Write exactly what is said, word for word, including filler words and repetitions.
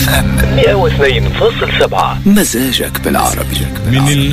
اف ام مئة واثنين فاصلة سبعة. مزاجك بالعربي. من